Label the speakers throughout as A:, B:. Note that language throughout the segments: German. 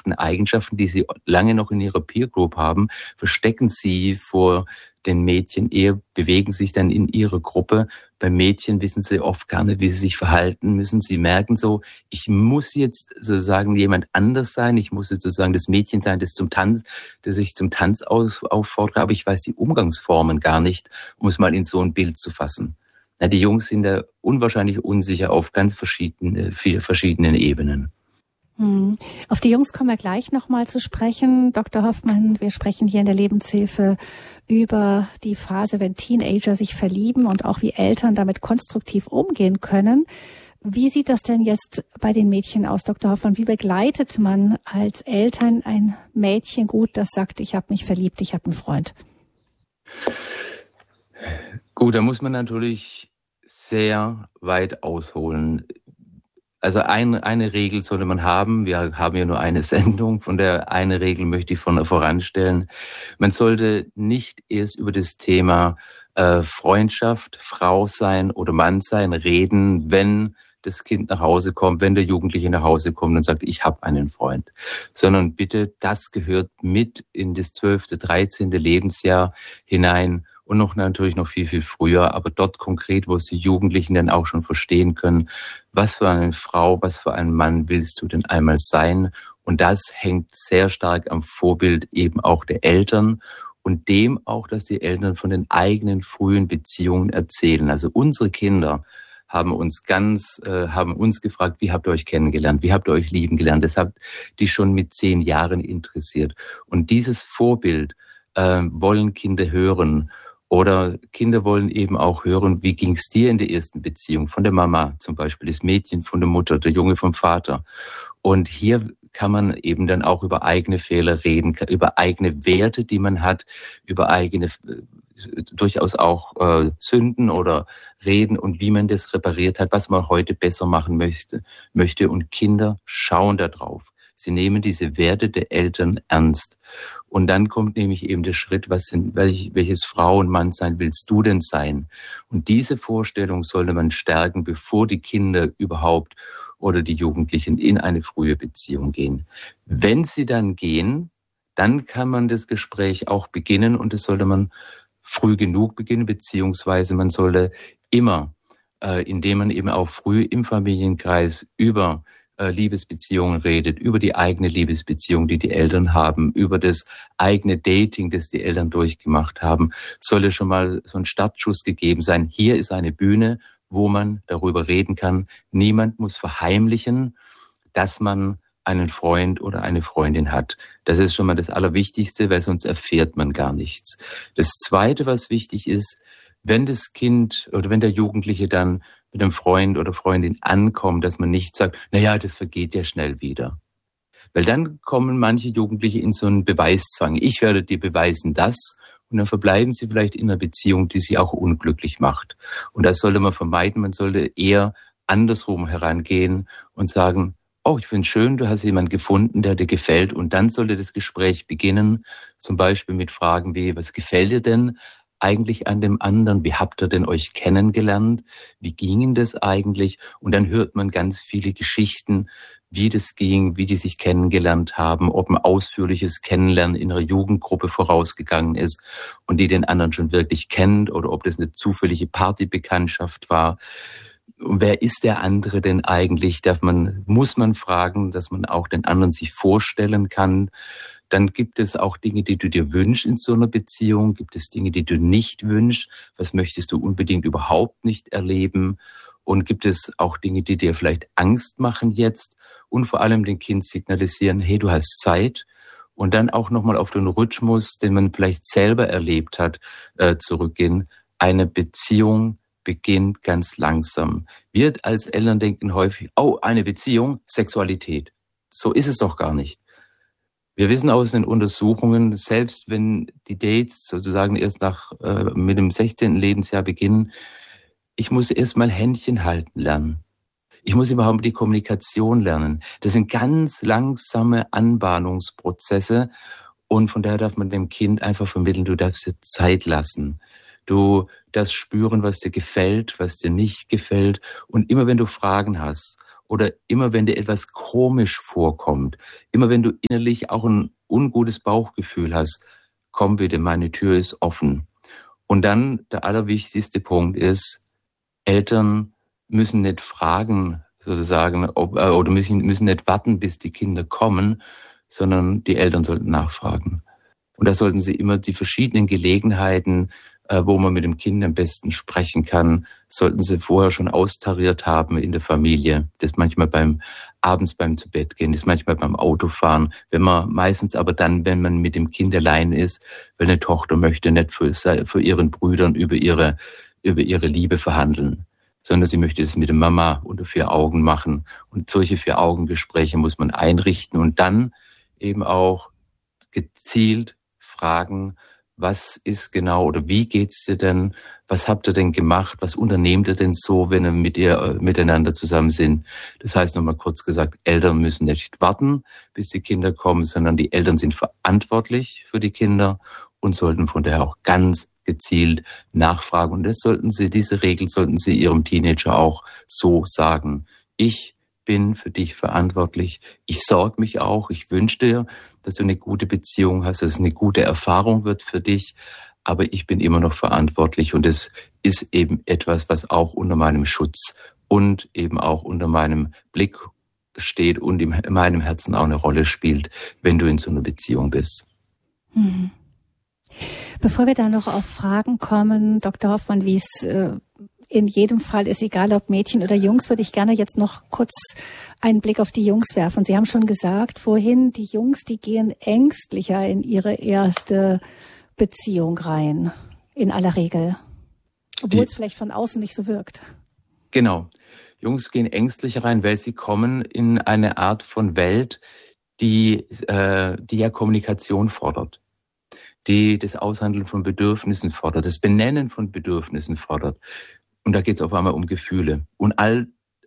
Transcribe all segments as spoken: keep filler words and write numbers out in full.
A: bestimmten Eigenschaften, die sie lange noch in ihrer Peer Group haben, verstecken sie vor den Mädchen eher, bewegen sich dann in ihrer Gruppe. Bei Mädchen wissen sie oft gar nicht, wie sie sich verhalten müssen. Sie merken so, ich muss jetzt sozusagen jemand anders sein. Ich muss sozusagen das Mädchen sein, das zum Tanz, das sich zum Tanz aus, auffordert. Aber ich weiß die Umgangsformen gar nicht, um es mal in so ein Bild zu fassen. Ja, die Jungs sind da unwahrscheinlich unsicher auf ganz verschiedene, viele verschiedenen Ebenen.
B: Hm. Auf die Jungs kommen wir gleich nochmal zu sprechen. Doktor Hoffmann, wir sprechen hier in der Lebenshilfe über die Phase, wenn Teenager sich verlieben und auch wie Eltern damit konstruktiv umgehen können. Wie sieht das denn jetzt bei den Mädchen aus, Doktor Hoffmann? Wie begleitet man als Eltern ein Mädchen gut, das sagt, ich habe mich verliebt, ich habe einen Freund?
A: Gut, da muss man natürlich sehr weit ausholen. Also eine, eine Regel sollte man haben. Wir haben ja nur eine Sendung. Von der eine Regel möchte ich von voranstellen. Man sollte nicht erst über das Thema äh, Freundschaft, Frau sein oder Mann sein reden, wenn das Kind nach Hause kommt, wenn der Jugendliche nach Hause kommt und sagt, ich habe einen Freund. Sondern bitte, das gehört mit in das zwölfte, dreizehnte Lebensjahr hinein. Und noch natürlich noch viel, viel früher, aber dort konkret, wo es die Jugendlichen dann auch schon verstehen können, was für eine Frau, was für ein Mann willst du denn einmal sein? Und das hängt sehr stark am Vorbild eben auch der Eltern und dem auch, dass die Eltern von den eigenen frühen Beziehungen erzählen. Also unsere Kinder haben uns ganz, äh, haben uns gefragt, wie habt ihr euch kennengelernt? Wie habt ihr euch lieben gelernt? Das hat die schon mit zehn Jahren interessiert. Und dieses Vorbild äh, wollen Kinder hören. Oder Kinder wollen eben auch hören, wie ging es dir in der ersten Beziehung? Von der Mama zum Beispiel, das Mädchen von der Mutter, der Junge vom Vater. Und hier kann man eben dann auch über eigene Fehler reden, über eigene Werte, die man hat, über eigene äh, durchaus auch äh, Sünden oder reden und wie man das repariert hat, was man heute besser machen möchte. möchte. Und Kinder schauen da drauf. Sie nehmen diese Werte der Eltern ernst. Und dann kommt nämlich eben der Schritt, was sind, welch, welches Frau und Mann sein willst du denn sein? Und diese Vorstellung sollte man stärken, bevor die Kinder überhaupt oder die Jugendlichen in eine frühe Beziehung gehen. Wenn sie dann gehen, dann kann man das Gespräch auch beginnen und das sollte man früh genug beginnen, beziehungsweise man sollte immer, äh, indem man eben auch früh im Familienkreis über Liebesbeziehungen redet, über die eigene Liebesbeziehung, die die Eltern haben, über das eigene Dating, das die Eltern durchgemacht haben, solle schon mal so ein Startschuss gegeben sein. Hier ist eine Bühne, wo man darüber reden kann. Niemand muss verheimlichen, dass man einen Freund oder eine Freundin hat. Das ist schon mal das Allerwichtigste, weil sonst erfährt man gar nichts. Das Zweite, was wichtig ist, wenn das Kind oder wenn der Jugendliche dann mit einem Freund oder Freundin ankommt, dass man nicht sagt, na ja, das vergeht ja schnell wieder. Weil dann kommen manche Jugendliche in so einen Beweiszwang. Ich werde dir beweisen das. Und dann verbleiben sie vielleicht in einer Beziehung, die sie auch unglücklich macht. Und das sollte man vermeiden. Man sollte eher andersrum herangehen und sagen, oh, ich finde es schön, du hast jemanden gefunden, der dir gefällt. Und dann sollte das Gespräch beginnen, zum Beispiel mit Fragen wie, was gefällt dir denn eigentlich an dem anderen? Wie habt ihr denn euch kennengelernt? Wie ging denn das eigentlich? Und dann hört man ganz viele Geschichten, wie das ging, wie die sich kennengelernt haben, ob ein ausführliches Kennenlernen in einer Jugendgruppe vorausgegangen ist und die den anderen schon wirklich kennt oder ob das eine zufällige Partybekanntschaft war. Und wer ist der andere denn eigentlich? Darf man, muss man fragen, dass man auch den anderen sich vorstellen kann. Dann gibt es auch Dinge, die du dir wünschst in so einer Beziehung. Gibt es Dinge, die du nicht wünschst? Was möchtest du unbedingt überhaupt nicht erleben? Und gibt es auch Dinge, die dir vielleicht Angst machen jetzt? Und vor allem dem Kind signalisieren, hey, du hast Zeit. Und dann auch nochmal auf den Rhythmus, den man vielleicht selber erlebt hat, äh, zurückgehen. Eine Beziehung beginnt ganz langsam. Wir als Eltern denken häufig, oh, eine Beziehung, Sexualität. So ist es doch gar nicht. Wir wissen aus den Untersuchungen, selbst wenn die Dates sozusagen erst nach äh, mit dem sechzehnten Lebensjahr beginnen, ich muss erst mal Händchen halten lernen. Ich muss überhaupt die Kommunikation lernen. Das sind ganz langsame Anbahnungsprozesse und von daher darf man dem Kind einfach vermitteln, du darfst dir Zeit lassen. Du darfst spüren, was dir gefällt, was dir nicht gefällt und immer wenn du Fragen hast oder immer wenn dir etwas komisch vorkommt, immer wenn du innerlich auch ein ungutes Bauchgefühl hast, komm bitte, meine Tür ist offen. Und dann der allerwichtigste Punkt ist, Eltern müssen nicht fragen, sozusagen, ob, äh, oder müssen, müssen nicht warten, bis die Kinder kommen, sondern die Eltern sollten nachfragen. Und da sollten sie immer die verschiedenen Gelegenheiten, äh, wo man mit dem Kind am besten sprechen kann, sollten sie vorher schon austariert haben in der Familie. Das manchmal beim abends beim Zubettgehen, das manchmal beim Autofahren. Wenn man meistens aber dann, wenn man mit dem Kind allein ist, weil eine Tochter möchte nicht für, für ihren Brüdern über ihre über ihre Liebe verhandeln, sondern sie möchte das mit der Mama unter vier Augen machen. Und solche Vier-Augen-Gespräche muss man einrichten und dann eben auch gezielt fragen, was ist genau oder wie geht's dir denn? Was habt ihr denn gemacht? Was unternehmt ihr denn so, wenn ihr mit ihr äh, miteinander zusammen sind? Das heißt nochmal kurz gesagt, Eltern müssen nicht warten, bis die Kinder kommen, sondern die Eltern sind verantwortlich für die Kinder und sollten von daher auch ganz gezielt nachfragen. Und das sollten Sie, diese Regel sollten Sie Ihrem Teenager auch so sagen. Ich bin für dich verantwortlich. Ich sorge mich auch. Ich wünsche dir, dass du eine gute Beziehung hast, dass es eine gute Erfahrung wird für dich. Aber ich bin immer noch verantwortlich. Und es ist eben etwas, was auch unter meinem Schutz und eben auch unter meinem Blick steht und in meinem Herzen auch eine Rolle spielt, wenn du in so einer Beziehung bist.
B: Mhm. Bevor wir da noch auf Fragen kommen, Doktor Hoffmann, wie es äh, in jedem Fall ist, egal ob Mädchen oder Jungs, würde ich gerne jetzt noch kurz einen Blick auf die Jungs werfen. Sie haben schon gesagt vorhin, die Jungs, die gehen ängstlicher in ihre erste Beziehung rein, in aller Regel, obwohl die, es vielleicht von außen nicht so wirkt.
A: Genau. Jungs gehen ängstlicher rein, weil sie kommen in eine Art von Welt, die, äh, die ja Kommunikation fordert, die das Aushandeln von Bedürfnissen fordert, das Benennen von Bedürfnissen fordert. Und da geht es auf einmal um Gefühle. Und all,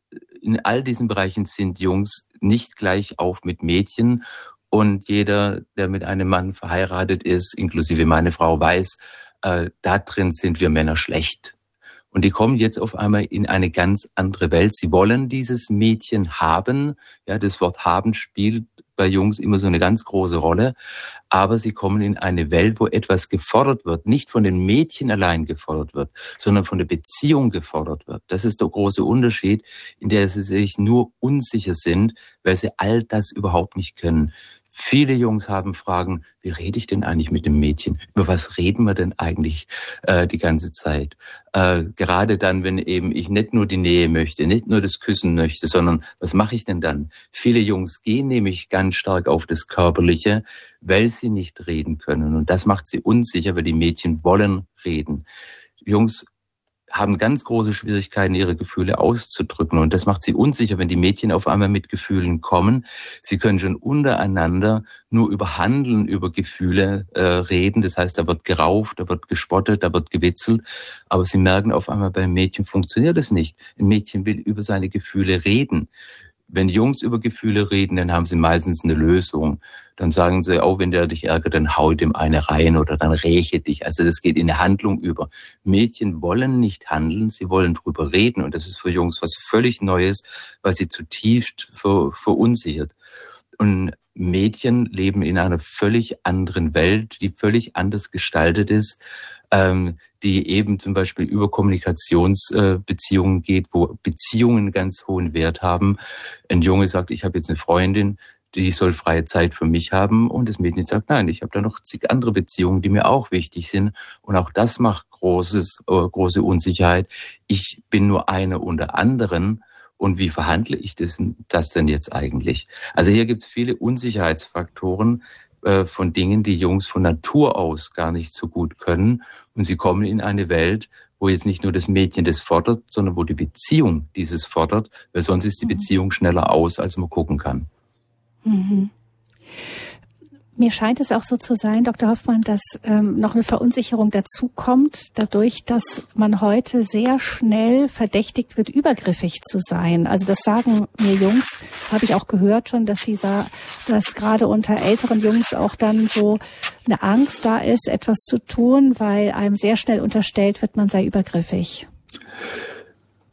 A: in all diesen Bereichen sind Jungs nicht gleich auf mit Mädchen. Und jeder, der mit einem Mann verheiratet ist, inklusive meine Frau, weiß, äh, da drin sind wir Männer schlecht. Und die kommen jetzt auf einmal in eine ganz andere Welt. Sie wollen dieses Mädchen haben. Ja, das Wort haben spielt bei Jungs immer so eine ganz große Rolle. Aber sie kommen in eine Welt, wo etwas gefordert wird, nicht von den Mädchen allein gefordert wird, sondern von der Beziehung gefordert wird. Das ist der große Unterschied, in der sie sich nur unsicher sind, weil sie all das überhaupt nicht können. Viele Jungs haben Fragen, wie rede ich denn eigentlich mit dem Mädchen? Über was reden wir denn eigentlich äh, die ganze Zeit? Äh, gerade dann, wenn eben ich nicht nur die Nähe möchte, nicht nur das Küssen möchte, sondern was mache ich denn dann? Viele Jungs gehen nämlich ganz stark auf das Körperliche, weil sie nicht reden können. Und das macht sie unsicher, weil die Mädchen wollen reden. Jungs haben ganz große Schwierigkeiten, ihre Gefühle auszudrücken. Und das macht sie unsicher, wenn die Mädchen auf einmal mit Gefühlen kommen. Sie können schon untereinander nur über Handeln, über Gefühle äh, reden. Das heißt, da wird gerauft, da wird gespottet, da wird gewitzelt. Aber sie merken auf einmal, beim Mädchen funktioniert es nicht. Ein Mädchen will über seine Gefühle reden. Wenn Jungs über Gefühle reden, dann haben sie meistens eine Lösung. Dann sagen sie, oh, wenn der dich ärgert, dann hau dem eine rein oder dann räche dich. Also das geht in eine Handlung über. Mädchen wollen nicht handeln, sie wollen drüber reden. Und das ist für Jungs was völlig Neues, was sie zutiefst ver- verunsichert. Und Mädchen leben in einer völlig anderen Welt, die völlig anders gestaltet ist, ähm, die eben zum Beispiel über Kommunikationsbeziehungen äh, geht, wo Beziehungen ganz hohen Wert haben. Ein Junge sagt, ich habe jetzt eine Freundin, die soll freie Zeit für mich haben. Und das Mädchen sagt, nein, ich habe da noch zig andere Beziehungen, die mir auch wichtig sind. Und auch das macht großes, äh, große Unsicherheit. Ich bin nur eine unter anderen. Und wie verhandle ich das, das denn jetzt eigentlich? Also hier gibt es viele Unsicherheitsfaktoren äh, von Dingen, die Jungs von Natur aus gar nicht so gut können. Und sie kommen in eine Welt, wo jetzt nicht nur das Mädchen das fordert, sondern wo die Beziehung dieses fordert, weil sonst ist die Beziehung schneller aus, als man gucken kann.
B: Mhm. Mir scheint es auch so zu sein, Doktor Hoffmann, dass ähm, noch eine Verunsicherung dazukommt, dadurch, dass man heute sehr schnell verdächtigt wird, übergriffig zu sein. Also das sagen mir Jungs, habe ich auch gehört schon, dass dieser, dass gerade unter älteren Jungs auch dann so eine Angst da ist, etwas zu tun, weil einem sehr schnell unterstellt wird, man sei übergriffig.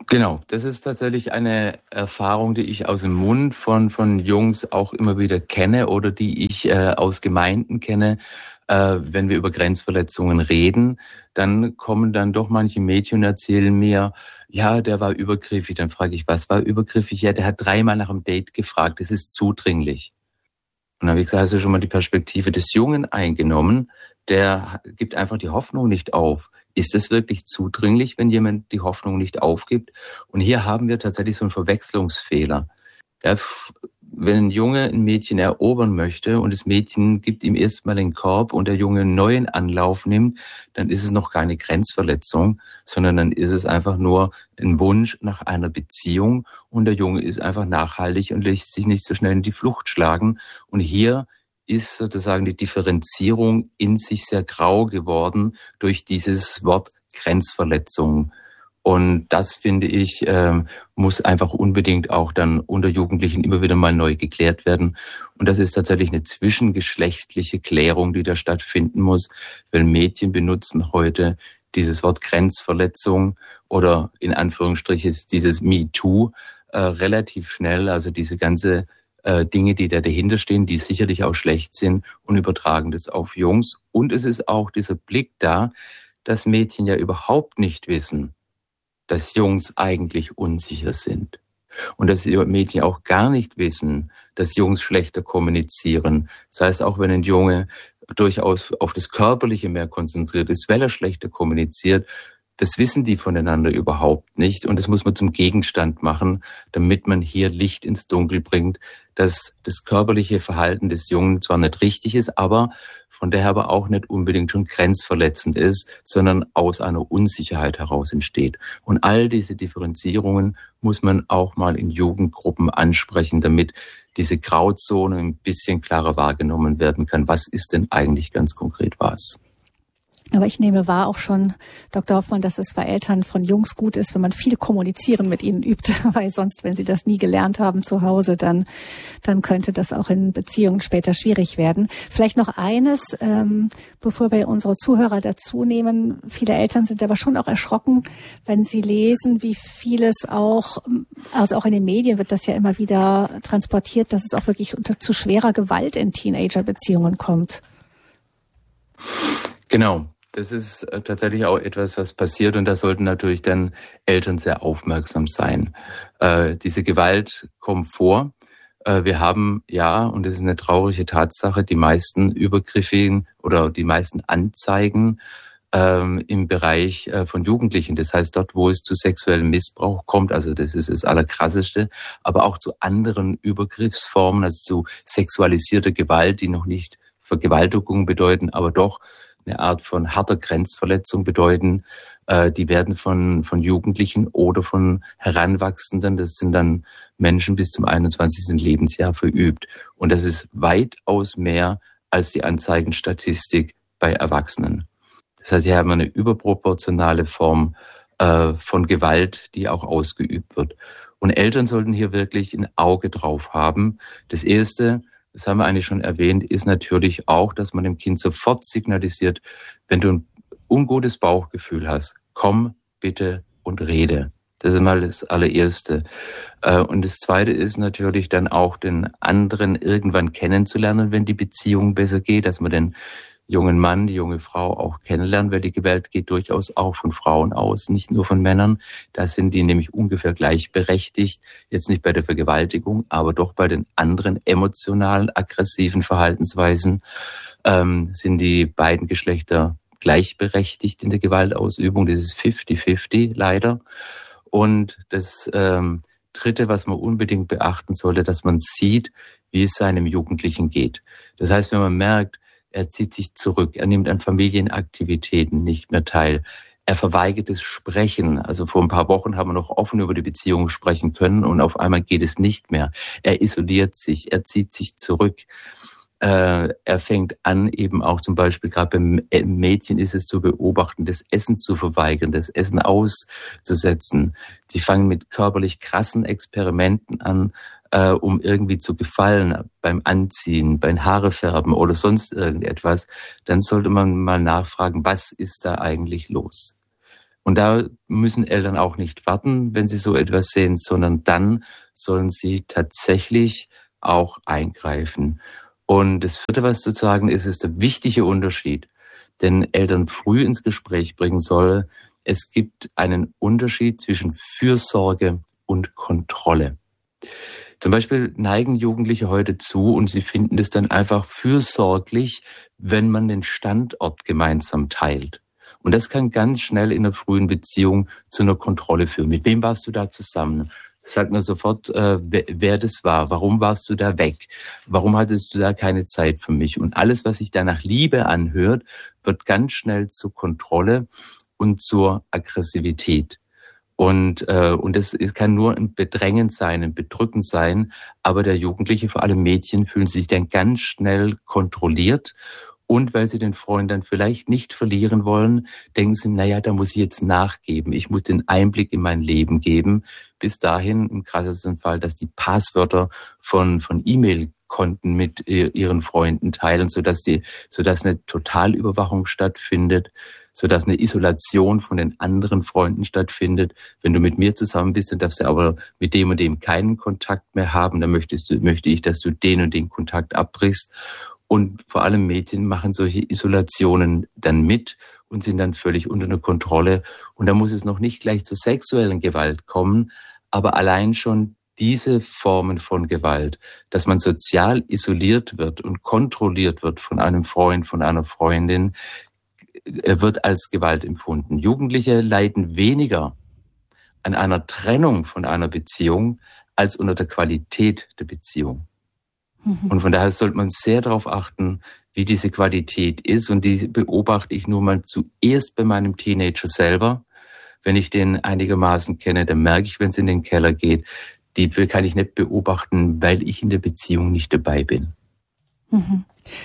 A: Genau, das ist tatsächlich eine Erfahrung, die ich aus dem Mund von von Jungs auch immer wieder kenne oder die ich äh, aus Gemeinden kenne. Äh, wenn wir über Grenzverletzungen reden, dann kommen dann doch manche Mädchen und erzählen mir, ja, der war übergriffig. Dann frage ich, was war übergriffig? Ja, der hat dreimal nach einem Date gefragt. Das ist zudringlich. Und dann habe ich gesagt, hast du schon mal die Perspektive des Jungen eingenommen? Der gibt einfach die Hoffnung nicht auf. Ist es wirklich zudringlich, wenn jemand die Hoffnung nicht aufgibt? Und hier haben wir tatsächlich so einen Verwechslungsfehler. Ja, wenn ein Junge ein Mädchen erobern möchte und das Mädchen gibt ihm erstmal den Korb und der Junge einen neuen Anlauf nimmt, dann ist es noch keine Grenzverletzung, sondern dann ist es einfach nur ein Wunsch nach einer Beziehung und der Junge ist einfach nachhaltig und lässt sich nicht so schnell in die Flucht schlagen. Und hier ist sozusagen die Differenzierung in sich sehr grau geworden durch dieses Wort Grenzverletzung. Und das, finde ich, äh, muss einfach unbedingt auch dann unter Jugendlichen immer wieder mal neu geklärt werden. Und das ist tatsächlich eine zwischengeschlechtliche Klärung, die da stattfinden muss, weil Mädchen benutzen heute dieses Wort Grenzverletzung oder in Anführungsstrichen dieses MeToo äh, relativ schnell, also diese ganze äh, Dinge, die da dahinter stehen, die sicherlich auch schlecht sind und übertragen das auf Jungs. Und es ist auch dieser Blick da, dass Mädchen ja überhaupt nicht wissen, dass Jungs eigentlich unsicher sind. Und dass die Mädchen auch gar nicht wissen, dass Jungs schlechter kommunizieren. Das heißt, auch wenn ein Junge durchaus auf das Körperliche mehr konzentriert ist, weil er schlechter kommuniziert, das wissen die voneinander überhaupt nicht. Und das muss man zum Gegenstand machen, damit man hier Licht ins Dunkel bringt, dass das körperliche Verhalten des Jungen zwar nicht richtig ist, aber von daher aber auch nicht unbedingt schon grenzverletzend ist, sondern aus einer Unsicherheit heraus entsteht. Und all diese Differenzierungen muss man auch mal in Jugendgruppen ansprechen, damit diese Grauzone ein bisschen klarer wahrgenommen werden kann. Was ist denn eigentlich ganz konkret was?
B: Aber ich nehme wahr auch schon, Doktor Hoffmann, dass es bei Eltern von Jungs gut ist, wenn man viel Kommunizieren mit ihnen übt, weil sonst, wenn sie das nie gelernt haben zu Hause, dann dann könnte das auch in Beziehungen später schwierig werden. Vielleicht noch eines, ähm, bevor wir unsere Zuhörer dazu nehmen. Viele Eltern sind aber schon auch erschrocken, wenn sie lesen, wie vieles auch, also auch in den Medien wird das ja immer wieder transportiert, dass es auch wirklich unter, zu schwerer Gewalt in Teenager-Beziehungen kommt.
A: Genau. Das ist tatsächlich auch etwas, was passiert und da sollten natürlich dann Eltern sehr aufmerksam sein. Äh, diese Gewalt kommt vor. Äh, wir haben, ja, und das ist eine traurige Tatsache, die meisten Übergriffe oder die meisten Anzeigen ähm, im Bereich äh, von Jugendlichen. Das heißt, dort, wo es zu sexuellem Missbrauch kommt, also das ist das Allerkrasseste, aber auch zu anderen Übergriffsformen, also zu sexualisierter Gewalt, die noch nicht Vergewaltigung bedeuten, aber doch eine Art von harter Grenzverletzung bedeuten. Äh, die werden von von Jugendlichen oder von Heranwachsenden, das sind dann Menschen bis zum einundzwanzigsten Lebensjahr verübt. Und das ist weitaus mehr als die Anzeigenstatistik bei Erwachsenen. Das heißt, hier haben wir eine überproportionale Form äh, von Gewalt, die auch ausgeübt wird. Und Eltern sollten hier wirklich ein Auge drauf haben. Das Erste, das haben wir eigentlich schon erwähnt, ist natürlich auch, dass man dem Kind sofort signalisiert, wenn du ein ungutes Bauchgefühl hast, komm bitte und rede. Das ist mal das allererste. Und das zweite ist natürlich dann auch, den anderen irgendwann kennenzulernen, wenn die Beziehung besser geht, dass man den jungen Mann, die junge Frau auch kennenlernen, weil die Gewalt geht durchaus auch von Frauen aus, nicht nur von Männern. Da sind die nämlich ungefähr gleichberechtigt, jetzt nicht bei der Vergewaltigung, aber doch bei den anderen emotionalen, aggressiven Verhaltensweisen ähm, sind die beiden Geschlechter gleichberechtigt in der Gewaltausübung. Das ist fifty fifty leider. Und das ähm, Dritte, was man unbedingt beachten sollte, dass man sieht, wie es seinem Jugendlichen geht. Das heißt, wenn man merkt, er zieht sich zurück, er nimmt an Familienaktivitäten nicht mehr teil, er verweigert das Sprechen. Also vor ein paar Wochen haben wir noch offen über die Beziehung sprechen können und auf einmal geht es nicht mehr. Er isoliert sich, er zieht sich zurück. Äh, er fängt an, eben auch zum Beispiel gerade beim Mädchen ist es zu beobachten, das Essen zu verweigern, das Essen auszusetzen. Sie fangen mit körperlich krassen Experimenten an, äh, um irgendwie zu gefallen, beim Anziehen, beim Haarefärben oder sonst irgendetwas. Dann sollte man mal nachfragen, was ist da eigentlich los? Und da müssen Eltern auch nicht warten, wenn sie so etwas sehen, sondern dann sollen sie tatsächlich auch eingreifen. Und das vierte, was zu sagen ist, ist der wichtige Unterschied, den Eltern früh ins Gespräch bringen soll. Es gibt einen Unterschied zwischen Fürsorge und Kontrolle. Zum Beispiel neigen Jugendliche heute zu und sie finden es dann einfach fürsorglich, wenn man den Standort gemeinsam teilt. Und das kann ganz schnell in einer frühen Beziehung zu einer Kontrolle führen. Mit wem warst du da zusammen? Sag mir sofort, äh, wer, wer das war. Warum warst du da weg? Warum hattest du da keine Zeit für mich? Und alles, was sich da nach Liebe anhört, wird ganz schnell zur Kontrolle und zur Aggressivität. Und äh, und das es kann nur ein Bedrängen sein, ein Bedrücken sein. Aber der Jugendliche, vor allem Mädchen, fühlen sich dann ganz schnell kontrolliert. Und weil sie den Freund dann vielleicht nicht verlieren wollen, denken sie, naja, da muss ich jetzt nachgeben. Ich muss den Einblick in mein Leben geben. Bis dahin, im krassesten Fall, dass die Passwörter von von E-Mail-Konten mit ihren Freunden teilen, sodass die, sodass eine Totalüberwachung stattfindet, sodass eine Isolation von den anderen Freunden stattfindet. Wenn du mit mir zusammen bist, dann darfst du aber mit dem und dem keinen Kontakt mehr haben. Dann möchtest du, möchte ich, dass du den und den Kontakt abbrichst. Und vor allem Mädchen machen solche Isolationen dann mit und sind dann völlig unter einer Kontrolle. Und da muss es noch nicht gleich zur sexuellen Gewalt kommen, aber allein schon diese Formen von Gewalt, dass man sozial isoliert wird und kontrolliert wird von einem Freund, von einer Freundin, wird als Gewalt empfunden. Jugendliche leiden weniger an einer Trennung von einer Beziehung als unter der Qualität der Beziehung. Und von daher sollte man sehr darauf achten, wie diese Qualität ist. Und die beobachte ich nur mal zuerst bei meinem Teenager selber. Wenn ich den einigermaßen kenne, dann merke ich, wenn es in den Keller geht, die kann ich nicht beobachten, weil ich in der Beziehung nicht dabei bin.
B: Mhm.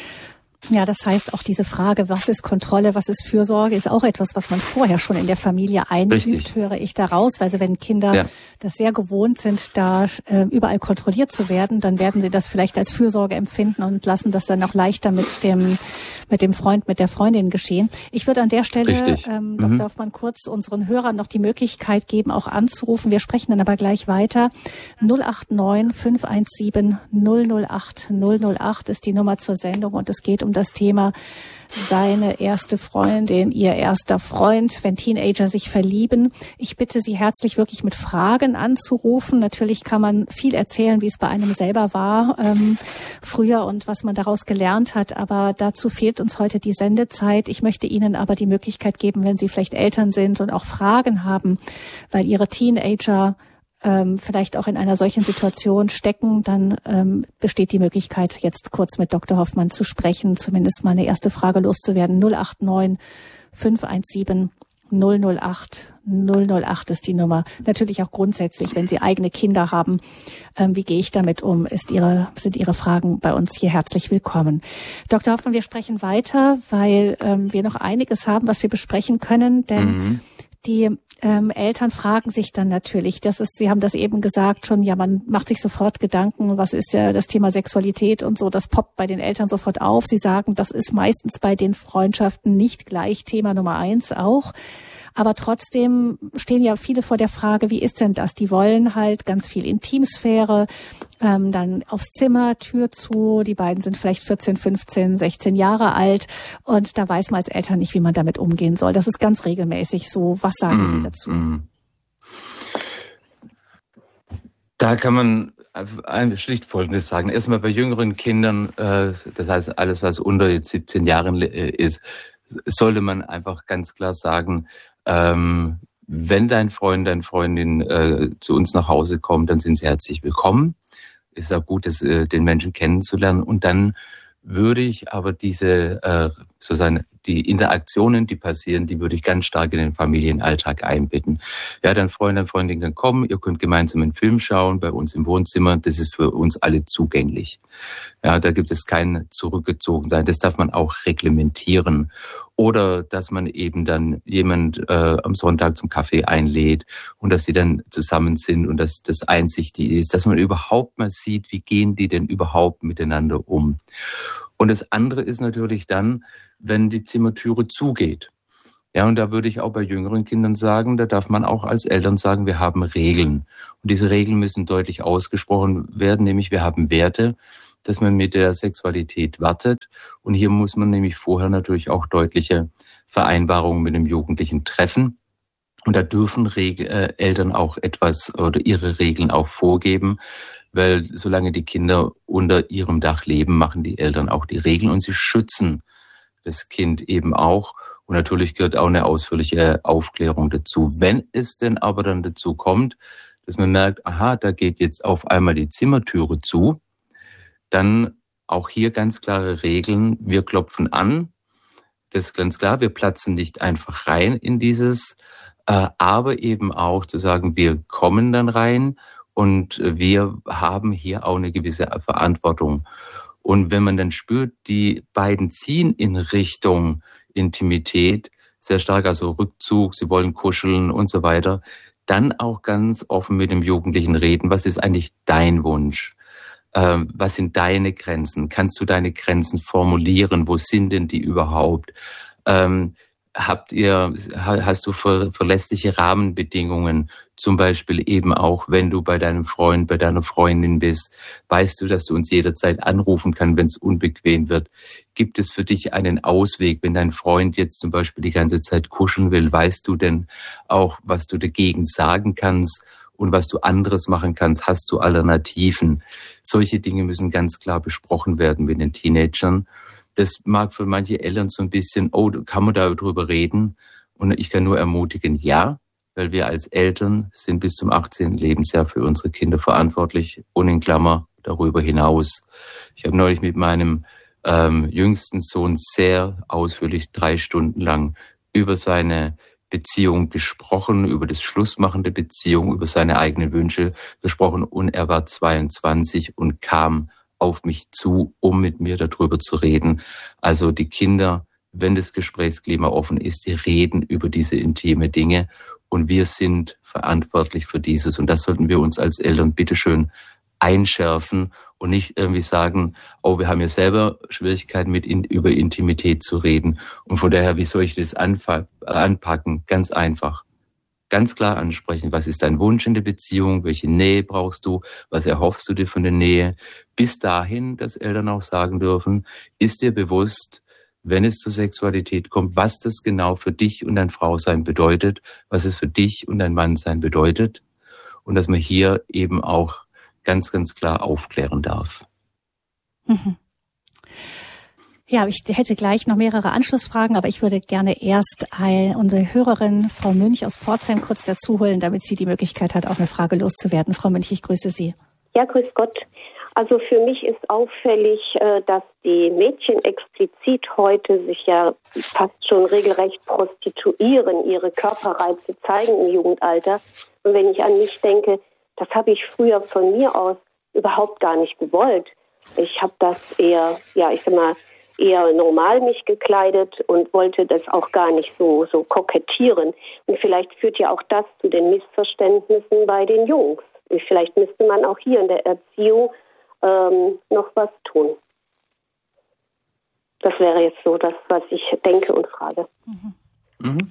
B: Ja, das heißt auch diese Frage, was ist Kontrolle, was ist Fürsorge, ist auch etwas, was man vorher schon in der Familie einübt, höre ich daraus. Also wenn Kinder ja. das sehr gewohnt sind, da äh, überall kontrolliert zu werden, dann werden sie das vielleicht als Fürsorge empfinden und lassen das dann auch leichter mit dem mit dem Freund, mit der Freundin geschehen. Ich würde an der Stelle, ähm, mhm. Doktor Hoffmann, kurz unseren Hörern noch die Möglichkeit geben, auch anzurufen. Wir sprechen dann aber gleich weiter. null acht neun fünf eins sieben null null acht null null acht ist die Nummer zur Sendung und es geht um das Thema seine erste Freundin, ihr erster Freund, wenn Teenager sich verlieben. Ich bitte Sie herzlich, wirklich mit Fragen anzurufen. Natürlich kann man viel erzählen, wie es bei einem selber war ähm, früher und was man daraus gelernt hat, aber dazu fehlt uns heute die Sendezeit. Ich möchte Ihnen aber die Möglichkeit geben, wenn Sie vielleicht Eltern sind und auch Fragen haben, weil Ihre Teenager ähm, vielleicht auch in einer solchen Situation stecken, dann ähm, besteht die Möglichkeit, jetzt kurz mit Doktor Hoffmann zu sprechen, zumindest mal eine erste Frage loszuwerden. null acht neun fünf eins sieben null null acht null null acht ist die Nummer. Natürlich auch grundsätzlich, wenn Sie eigene Kinder haben, ähm, wie gehe ich damit um, ist Ihre, sind Ihre Fragen bei uns hier herzlich willkommen. Doktor Hoffmann, wir sprechen weiter, weil ähm, wir noch einiges haben, was wir besprechen können, denn mhm. die ähm, Eltern fragen sich dann natürlich, das ist, Sie haben das eben gesagt schon, ja, man macht sich sofort Gedanken, was ist ja das Thema Sexualität und so, das poppt bei den Eltern sofort auf. Sie sagen, das ist meistens bei den Freundschaften nicht gleich Thema Nummer eins auch. Aber trotzdem stehen ja viele vor der Frage, wie ist denn das? Die wollen halt ganz viel Intimsphäre, ähm, dann aufs Zimmer, Tür zu. Die beiden sind vielleicht vierzehn, fünfzehn, sechzehn Jahre alt und da weiß man als Eltern nicht, wie man damit umgehen soll. Das ist ganz regelmäßig so. Was sagen mm, Sie dazu? Mm.
A: Da kann man schlicht Folgendes sagen. Erstmal bei jüngeren Kindern, äh, das heißt alles, was unter jetzt siebzehn Jahren ist, sollte man einfach ganz klar sagen, Ähm, wenn dein Freund, deine Freundin äh, zu uns nach Hause kommt, dann sind sie herzlich willkommen. Ist auch gut, das, äh, den Menschen kennenzulernen. Und dann würde ich aber diese, äh, sozusagen die Interaktionen, die passieren, die würde ich ganz stark in den Familienalltag einbetten. Ja, dein Freund, deine Freundin kann kommen, ihr könnt gemeinsam einen Film schauen, bei uns im Wohnzimmer, das ist für uns alle zugänglich. Ja, da gibt es kein Zurückgezogensein, das darf man auch reglementieren. Oder dass man eben dann jemand äh, am Sonntag zum Kaffee einlädt und dass die dann zusammen sind und dass das einsichtig ist, dass man überhaupt mal sieht, wie gehen die denn überhaupt miteinander um. Und das andere ist natürlich dann, wenn die Zimmertüre zugeht. Ja, und da würde ich auch bei jüngeren Kindern sagen, da darf man auch als Eltern sagen, wir haben Regeln. Und diese Regeln müssen deutlich ausgesprochen werden, nämlich wir haben Werte, dass man mit der Sexualität wartet. Und hier muss man nämlich vorher natürlich auch deutliche Vereinbarungen mit dem Jugendlichen treffen. Und da dürfen Reg- äh, Eltern auch etwas oder ihre Regeln auch vorgeben, weil solange die Kinder unter ihrem Dach leben, machen die Eltern auch die Regeln und sie schützen das Kind eben auch. Und natürlich gehört auch eine ausführliche Aufklärung dazu. Wenn es denn aber dann dazu kommt, dass man merkt, aha, da geht jetzt auf einmal die Zimmertüre zu, dann auch hier ganz klare Regeln. Wir klopfen an. Das ist ganz klar. Wir platzen nicht einfach rein in dieses, äh, aber eben auch zu sagen, wir kommen dann rein und wir haben hier auch eine gewisse Verantwortung. Und wenn man dann spürt, die beiden ziehen in Richtung Intimität, sehr stark, also Rückzug, sie wollen kuscheln und so weiter, dann auch ganz offen mit dem Jugendlichen reden. Was ist eigentlich dein Wunsch? Ähm, was sind deine Grenzen? Kannst du deine Grenzen formulieren? Wo sind denn die überhaupt? Ähm, habt ihr, hast du ver, verlässliche Rahmenbedingungen? Zum Beispiel eben auch, wenn du bei deinem Freund, bei deiner Freundin bist, weißt du, dass du uns jederzeit anrufen kannst, wenn es unbequem wird. Gibt es für dich einen Ausweg, wenn dein Freund jetzt zum Beispiel die ganze Zeit kuscheln will? Weißt du denn auch, was du dagegen sagen kannst und was du anderes machen kannst? Hast du Alternativen? Solche Dinge müssen ganz klar besprochen werden mit den Teenagern. Das mag für manche Eltern so ein bisschen, oh, kann man da drüber reden? Und ich kann nur ermutigen, ja, weil wir als Eltern sind bis zum achtzehnten Lebensjahr für unsere Kinder verantwortlich und in Klammer darüber hinaus. Ich habe neulich mit meinem ähm, jüngsten Sohn sehr ausführlich drei Stunden lang über seine Beziehung gesprochen, über das Schlussmachen der Beziehung, über seine eigenen Wünsche gesprochen und er war zweiundzwanzig und kam auf mich zu, um mit mir darüber zu reden. Also die Kinder, wenn das Gesprächsklima offen ist, die reden über diese intime Dinge und wir sind verantwortlich für dieses. Und das sollten wir uns als Eltern bitteschön einschärfen und nicht irgendwie sagen, oh, wir haben ja selber Schwierigkeiten mit in, über Intimität zu reden. Und von daher, wie soll ich das anfa- anpacken? Ganz einfach. Ganz klar ansprechen, was ist dein Wunsch in der Beziehung, welche Nähe brauchst du, was erhoffst du dir von der Nähe. Bis dahin, dass Eltern auch sagen dürfen, ist dir bewusst, wenn es zur Sexualität kommt, was das genau für dich und dein Frausein bedeutet, was es für dich und dein Mannsein bedeutet und dass man hier eben auch ganz, ganz klar aufklären darf.
B: Mhm. Ja, ich hätte gleich noch mehrere Anschlussfragen, aber ich würde gerne erst ein, unsere Hörerin Frau Münch aus Pforzheim kurz dazu holen, damit sie die Möglichkeit hat, auch eine Frage loszuwerden. Frau Münch, ich grüße Sie.
C: Ja, grüß Gott. Also für mich ist auffällig, dass die Mädchen explizit heute sich ja fast schon regelrecht prostituieren, ihre Körperreize zeigen im Jugendalter. Und wenn ich an mich denke, das habe ich früher von mir aus überhaupt gar nicht gewollt. Ich habe das eher, ja, ich sag mal, eher normal mich gekleidet und wollte das auch gar nicht so, so kokettieren. Und vielleicht führt ja auch das zu den Missverständnissen bei den Jungs. Vielleicht müsste man auch hier in der Erziehung ähm, noch was tun. Das wäre jetzt so das, was ich denke und frage.
B: Mhm.
A: Mhm.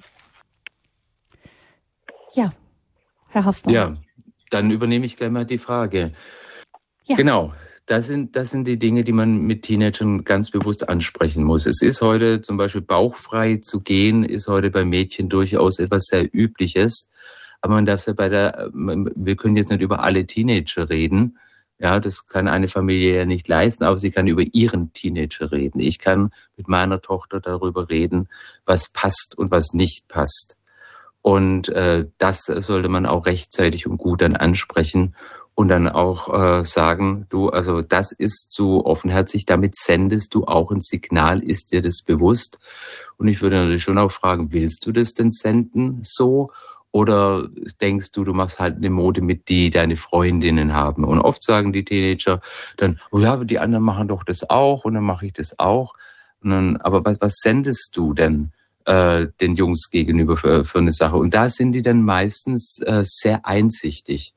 B: Ja, Herr Hoffmann.
A: Ja, dann übernehme ich gleich mal die Frage.
B: Ja.
A: Genau. Das sind, das sind die Dinge, die man mit Teenagern ganz bewusst ansprechen muss. Es ist heute zum Beispiel bauchfrei zu gehen, ist heute bei Mädchen durchaus etwas sehr Übliches. Aber man darf es ja bei der, wir können jetzt nicht über alle Teenager reden. Ja, das kann eine Familie ja nicht leisten, aber sie kann über ihren Teenager reden. Ich kann mit meiner Tochter darüber reden, was passt und was nicht passt. Und äh, das sollte man auch rechtzeitig und gut dann ansprechen. Und dann auch äh, sagen, du, also das ist zu offenherzig, damit sendest du auch ein Signal, ist dir das bewusst? Und ich würde natürlich schon auch fragen, willst du das denn senden so? Oder denkst du, du machst halt eine Mode mit, die deine Freundinnen haben? Und oft sagen die Teenager dann, oh ja, die anderen machen doch das auch und dann mache ich das auch. Und dann, aber was, was sendest du denn äh, den Jungs gegenüber für, für eine Sache? Und da sind die dann meistens äh, sehr einsichtig.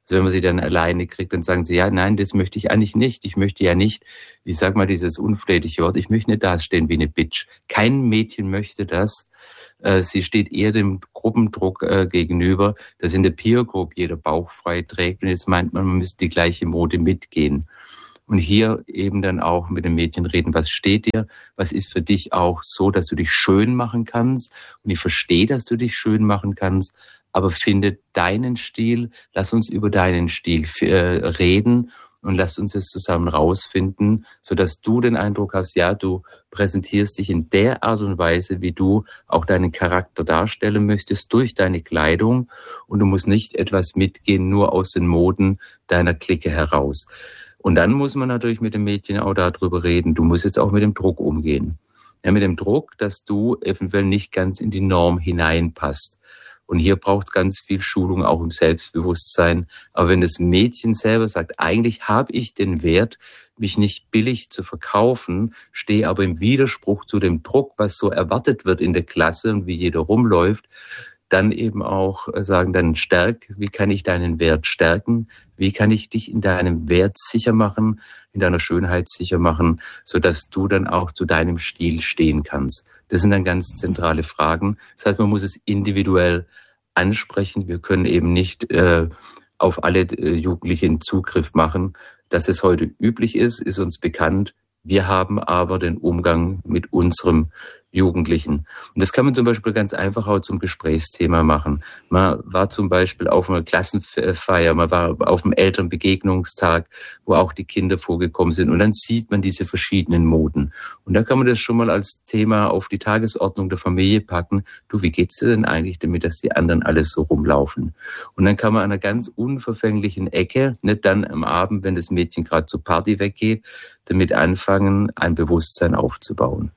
A: Also wenn man sie dann alleine kriegt, dann sagen sie, ja, nein, das möchte ich eigentlich nicht. Ich möchte ja nicht, ich sag mal dieses unflätige Wort, ich möchte nicht dastehen wie eine Bitch. Kein Mädchen möchte das. Sie steht eher dem Gruppendruck äh, gegenüber, dass in der Peer Group jeder Bauch frei trägt und jetzt meint man, man müsste die gleiche Mode mitgehen. Und hier eben dann auch mit dem Mädchen reden, was steht dir, was ist für dich auch so, dass du dich schön machen kannst. Und ich verstehe, dass du dich schön machen kannst, aber finde deinen Stil, lass uns über deinen Stil äh, reden und lass uns es zusammen rausfinden, sodass du den Eindruck hast, ja, du präsentierst dich in der Art und Weise, wie du auch deinen Charakter darstellen möchtest, durch deine Kleidung und du musst nicht etwas mitgehen, nur aus den Moden deiner Clique heraus. Und dann muss man natürlich mit dem Mädchen auch darüber reden. Du musst jetzt auch mit dem Druck umgehen. Ja, mit dem Druck, dass du eventuell nicht ganz in die Norm hineinpasst. Und hier braucht es ganz viel Schulung, auch im Selbstbewusstsein. Aber wenn das Mädchen selber sagt, eigentlich habe ich den Wert, mich nicht billig zu verkaufen, stehe aber im Widerspruch zu dem Druck, was so erwartet wird in der Klasse und wie jeder rumläuft, dann eben auch sagen, dann stärk, wie kann ich deinen Wert stärken? Wie kann ich dich in deinem Wert sicher machen, in deiner Schönheit sicher machen, sodass du dann auch zu deinem Stil stehen kannst? Das sind dann ganz zentrale Fragen. Das heißt, man muss es individuell ansprechen. Wir können eben nicht äh, auf alle äh, Jugendlichen Zugriff machen. Dass es heute üblich ist, ist uns bekannt. Wir haben aber den Umgang mit unserem Jugendlichen. Und das kann man zum Beispiel ganz einfach auch zum Gesprächsthema machen. Man war zum Beispiel auf einer Klassenfeier, man war auf einem Elternbegegnungstag, wo auch die Kinder vorgekommen sind. Und dann sieht man diese verschiedenen Moden. Und da kann man das schon mal als Thema auf die Tagesordnung der Familie packen. Du, wie geht's dir denn eigentlich damit, dass die anderen alles so rumlaufen? Und dann kann man an einer ganz unverfänglichen Ecke, nicht dann am Abend, wenn das Mädchen gerade zur Party weggeht, damit anfangen, ein Bewusstsein aufzubauen.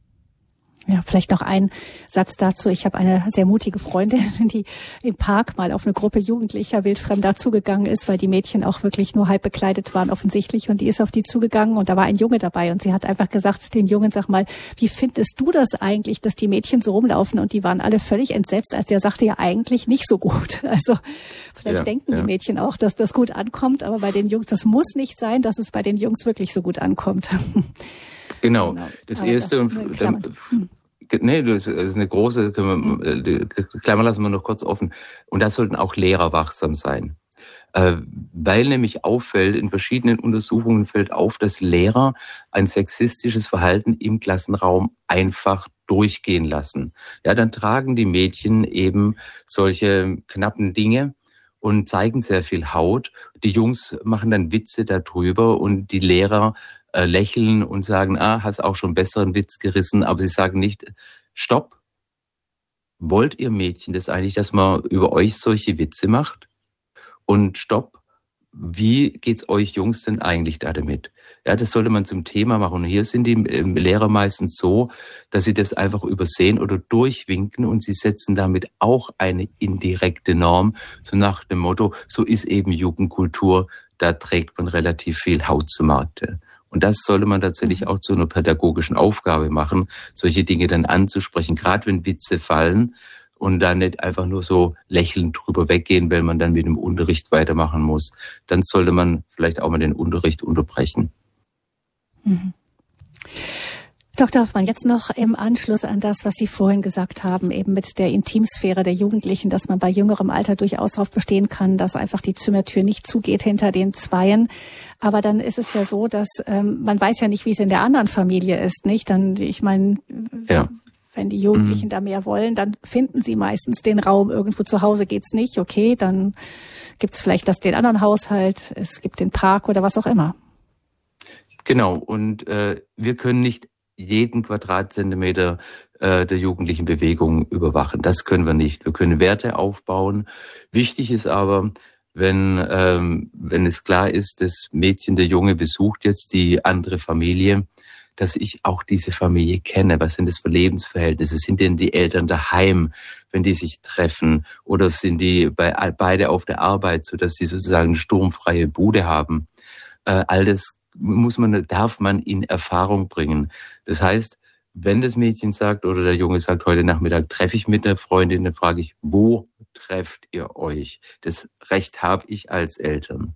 B: Ja, vielleicht noch ein Satz dazu. Ich habe eine sehr mutige Freundin, die im Park mal auf eine Gruppe Jugendlicher wildfremd zugegangen ist, weil die Mädchen auch wirklich nur halb bekleidet waren offensichtlich. Und die ist auf die zugegangen und da war ein Junge dabei. Und sie hat einfach gesagt, den Jungen, sag mal, wie findest du das eigentlich, dass die Mädchen so rumlaufen? Und die waren alle völlig entsetzt, als der sagte ja eigentlich nicht so gut. Also vielleicht ja, denken ja. die Mädchen auch, dass das gut ankommt. Aber bei den Jungs, das muss nicht sein, dass es bei den Jungs wirklich so gut ankommt.
A: Genau. genau. Das aber erste das und dann, hm. nee, das ist eine große können wir, die Klammer lassen wir noch kurz offen. Und da sollten auch Lehrer wachsam sein. Äh, weil nämlich auffällt, in verschiedenen Untersuchungen fällt auf, dass Lehrer ein sexistisches Verhalten im Klassenraum einfach durchgehen lassen. Ja, dann tragen die Mädchen eben solche knappen Dinge und zeigen sehr viel Haut. Die Jungs machen dann Witze darüber und die Lehrer äh, lächeln und sagen, ah, hast auch schon besseren Witz gerissen, aber sie sagen nicht, stopp. Wollt ihr Mädchen das eigentlich, dass man über euch solche Witze macht? Und stopp, wie geht's euch Jungs denn eigentlich da damit? Ja, das sollte man zum Thema machen. Und hier sind die Lehrer meistens so, dass sie das einfach übersehen oder durchwinken und sie setzen damit auch eine indirekte Norm, so nach dem Motto, so ist eben Jugendkultur, da trägt man relativ viel Haut zu Markte. Und das sollte man tatsächlich auch zu einer pädagogischen Aufgabe machen, solche Dinge dann anzusprechen, gerade wenn Witze fallen und dann nicht einfach nur so lächelnd drüber weggehen, weil man dann mit dem Unterricht weitermachen muss. Dann sollte man vielleicht auch mal den Unterricht unterbrechen.
B: Mhm. Doktor Hoffmann, jetzt noch im Anschluss an das, was Sie vorhin gesagt haben, eben mit der Intimsphäre der Jugendlichen, dass man bei jüngerem Alter durchaus darauf bestehen kann, dass einfach die Zimmertür nicht zugeht hinter den Zweien. Aber dann ist es ja so, dass ähm, man weiß ja nicht, wie es in der anderen Familie ist, nicht? Dann, ich meine, ja. wenn die Jugendlichen mhm. da mehr wollen, dann finden sie meistens den Raum. Irgendwo zu Hause geht's nicht, okay, dann gibt's vielleicht das den anderen Haushalt, es gibt den Park oder was auch immer.
A: Genau, und äh, wir können nicht jeden Quadratzentimeter äh, der jugendlichen Bewegung überwachen. Das können wir nicht. Wir können Werte aufbauen. Wichtig ist aber, wenn ähm, wenn es klar ist, das Mädchen, der Junge besucht jetzt die andere Familie, dass ich auch diese Familie kenne. Was sind das für Lebensverhältnisse? Sind denn die Eltern daheim, wenn die sich treffen? Oder sind die bei, beide auf der Arbeit, sodass sie sozusagen eine sturmfreie Bude haben? Äh, all das muss man, darf man in Erfahrung bringen. Das heißt, wenn das Mädchen sagt oder der Junge sagt, heute Nachmittag treffe ich mit einer Freundin, dann frage ich, wo trefft ihr euch? Das Recht habe ich als Eltern.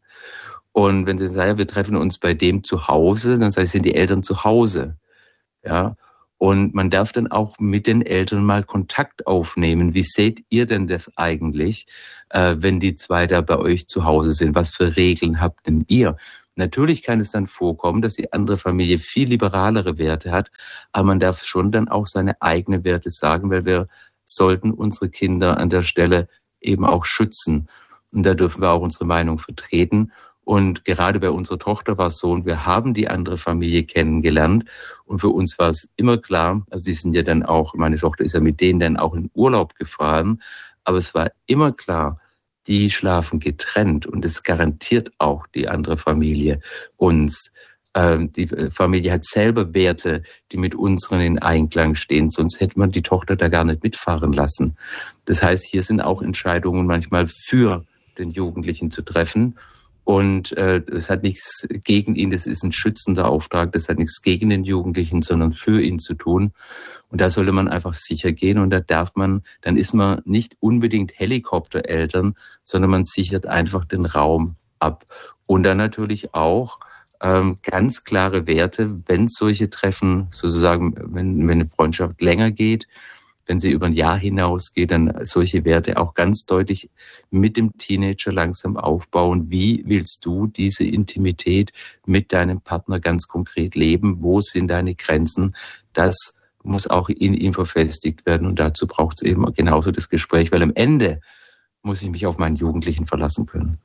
A: Und wenn sie sagen, ja, wir treffen uns bei dem zu Hause, dann sage ich, sind die Eltern zu Hause. Ja. Und man darf dann auch mit den Eltern mal Kontakt aufnehmen. Wie seht ihr denn das eigentlich, äh, wenn die zwei da bei euch zu Hause sind? Was für Regeln habt denn ihr? Natürlich kann es dann vorkommen, dass die andere Familie viel liberalere Werte hat, aber man darf schon dann auch seine eigenen Werte sagen, weil wir sollten unsere Kinder an der Stelle eben auch schützen. Und da dürfen wir auch unsere Meinung vertreten. Und gerade bei unserer Tochter war es so, und wir haben die andere Familie kennengelernt. Und für uns war es immer klar, also die sind ja dann auch, meine Tochter ist ja mit denen dann auch in Urlaub gefahren, aber es war immer klar, die schlafen getrennt und es garantiert auch die andere Familie uns. Ähm, die Familie hat selber Werte, die mit unseren in Einklang stehen, sonst hätte man die Tochter da gar nicht mitfahren lassen. Das heißt, hier sind auch Entscheidungen manchmal für den Jugendlichen zu treffen. Und äh, das hat nichts gegen ihn, das ist ein schützender Auftrag, das hat nichts gegen den Jugendlichen, sondern für ihn zu tun. Und da sollte man einfach sicher gehen und da darf man, dann ist man nicht unbedingt Helikoptereltern, sondern man sichert einfach den Raum ab. Und dann natürlich auch ähm, ganz klare Werte, wenn solche Treffen sozusagen, wenn, wenn eine Freundschaft länger geht, wenn sie über ein Jahr hinausgeht, dann solche Werte auch ganz deutlich mit dem Teenager langsam aufbauen. Wie willst du diese Intimität mit deinem Partner ganz konkret leben? Wo sind deine Grenzen? Das muss auch in ihm verfestigt werden und dazu braucht es eben genauso das Gespräch, weil am Ende muss ich mich auf meinen Jugendlichen verlassen können.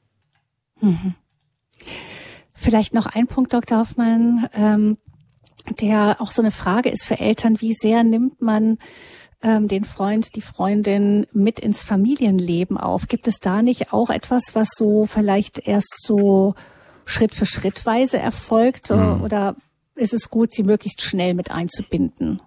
B: Mhm. Vielleicht noch ein Punkt, Doktor Hoffmann, ähm, der auch so eine Frage ist für Eltern, wie sehr nimmt man den Freund, die Freundin mit ins Familienleben auf? Gibt es da nicht auch etwas, was so vielleicht erst so Schritt für Schrittweise erfolgt? Mhm. Oder ist es gut, sie möglichst schnell mit einzubinden?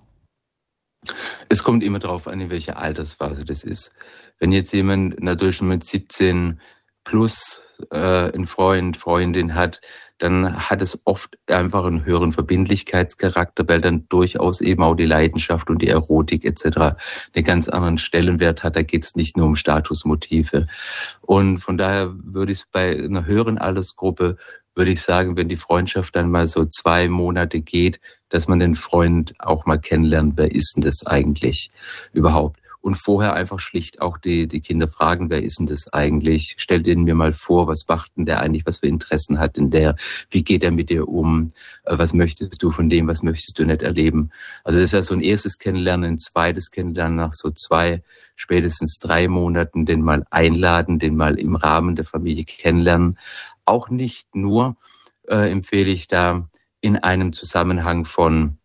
A: Es kommt immer darauf an, in welcher Altersphase das ist. Wenn jetzt jemand natürlich schon mit siebzehn plus äh, einen Freund, Freundin hat, dann hat es oft einfach einen höheren Verbindlichkeitscharakter, weil dann durchaus eben auch die Leidenschaft und die Erotik et cetera einen ganz anderen Stellenwert hat. Da geht es nicht nur um Statusmotive. Und von daher würde ich bei einer höheren Altersgruppe, würde ich sagen, wenn die Freundschaft dann mal so zwei Monate geht, dass man den Freund auch mal kennenlernt, wer ist denn das eigentlich überhaupt? Und vorher einfach schlicht auch die, die Kinder fragen, wer ist denn das eigentlich? Stell den mir mal vor, was macht denn der eigentlich, was für Interessen hat denn der? Wie geht er mit dir um? Was möchtest du von dem, was möchtest du nicht erleben? Also das wäre so ein erstes Kennenlernen, ein zweites Kennenlernen nach so zwei, spätestens drei Monaten, den mal einladen, den mal im Rahmen der Familie kennenlernen. Auch nicht nur äh, empfehle ich da in einem Zusammenhang von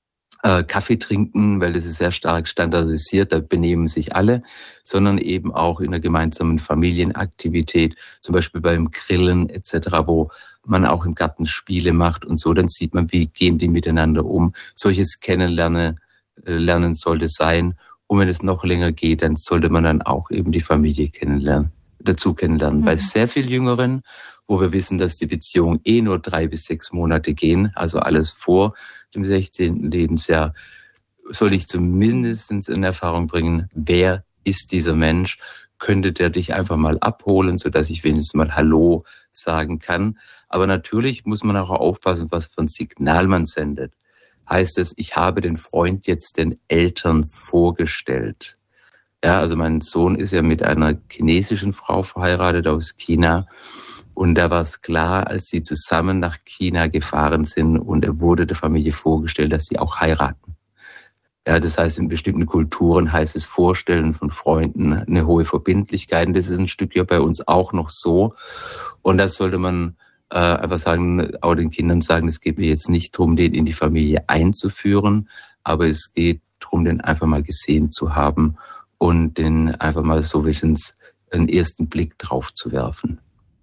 A: Kaffee trinken, weil das ist sehr stark standardisiert, da benehmen sich alle, sondern eben auch in einer gemeinsamen Familienaktivität, zum Beispiel beim Grillen et cetera, wo man auch im Garten Spiele macht und so, dann sieht man, wie gehen die miteinander um. Solches Kennenlernen lernen sollte sein. Und wenn es noch länger geht, dann sollte man dann auch eben die Familie kennenlernen, dazu kennenlernen. Mhm. Bei sehr viel Jüngeren, wo wir wissen, dass die Beziehungen eh nur drei bis sechs Monate gehen, also alles vor dem sechzehnten Lebensjahr, soll ich zumindest in Erfahrung bringen, wer ist dieser Mensch? Könnte der dich einfach mal abholen, sodass ich wenigstens mal Hallo sagen kann? Aber natürlich muss man auch aufpassen, was für ein Signal man sendet. Heißt es, ich habe den Freund jetzt den Eltern vorgestellt? Ja, also mein Sohn ist ja mit einer chinesischen Frau verheiratet aus China. Und da war es klar, als sie zusammen nach China gefahren sind und er wurde der Familie vorgestellt, dass sie auch heiraten. Ja, das heißt, in bestimmten Kulturen heißt es Vorstellen von Freunden eine hohe Verbindlichkeit. Und das ist ein Stück ja bei uns auch noch so. Und das sollte man äh, einfach sagen, auch den Kindern sagen, es geht mir jetzt nicht darum, den in die Familie einzuführen, aber es geht darum, den einfach mal gesehen zu haben und den einfach mal so wenigstens einen ersten Blick drauf zu werfen.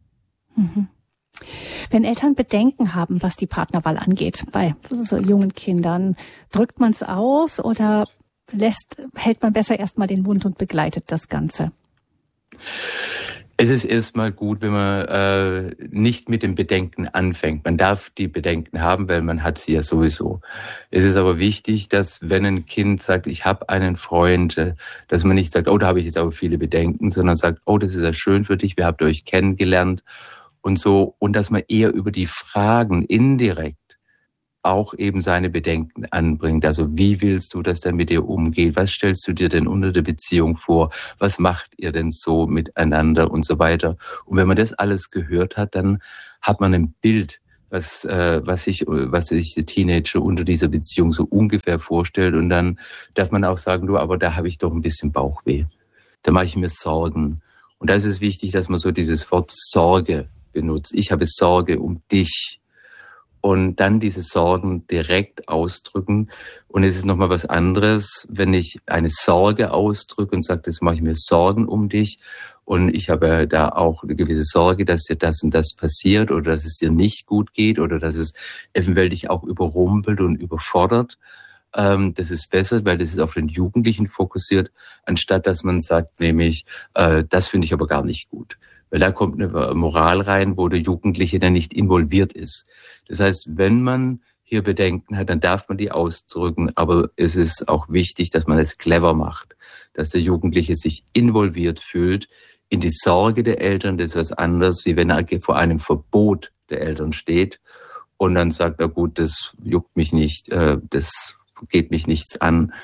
B: Wenn Eltern Bedenken haben, was die Partnerwahl angeht, bei so jungen Kindern, drückt man es aus oder lässt, hält man besser erstmal den Mund und begleitet das Ganze?
A: Es ist erstmal gut, wenn man äh, nicht mit dem Bedenken anfängt. Man darf die Bedenken haben, weil man hat sie ja sowieso. Es ist aber wichtig, dass wenn ein Kind sagt, ich habe einen Freund, dass man nicht sagt, oh, da habe ich jetzt aber viele Bedenken, sondern sagt, oh, das ist ja schön für dich, wir habt euch kennengelernt und so. Und dass man eher über die Fragen indirekt auch eben seine Bedenken anbringt. Also wie willst du, dass der mit dir umgeht? Was stellst du dir denn unter der Beziehung vor? Was macht ihr denn so miteinander und so weiter? Und wenn man das alles gehört hat, dann hat man ein Bild, was, äh, was sich, was sich der Teenager unter dieser Beziehung so ungefähr vorstellt. Und dann darf man auch sagen, du, aber da habe ich doch ein bisschen Bauchweh. Da mache ich mir Sorgen. Und da ist es wichtig, dass man so dieses Wort Sorge benutzt. Ich habe Sorge um dich. Und dann diese Sorgen direkt ausdrücken. Und es ist nochmal was anderes, wenn ich eine Sorge ausdrücke und sage, das mache ich mir Sorgen um dich. Und ich habe da auch eine gewisse Sorge, dass dir das und das passiert oder dass es dir nicht gut geht oder dass es eventuell dich auch überrumpelt und überfordert. Ähm, das ist besser, weil das ist auf den Jugendlichen fokussiert, anstatt dass man sagt, nämlich, äh, das finde ich aber gar nicht gut. Weil da kommt eine Moral rein, wo der Jugendliche dann nicht involviert ist. Das heißt, wenn man hier Bedenken hat, dann darf man die ausdrücken, aber es ist auch wichtig, dass man es clever macht, dass der Jugendliche sich involviert fühlt in die Sorge der Eltern. Das ist was anderes, wie wenn er vor einem Verbot der Eltern steht und dann sagt er, gut, das juckt mich nicht, das geht mich nichts an,